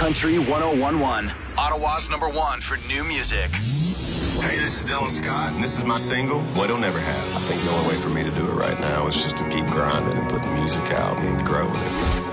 Country 1011, Ottawa's #1 for new music. Hey, this is Dylan Scott, and this is my single, What He'll Never Have. I think the only way for me to do it right now is just to keep grinding and put the music out and growing it.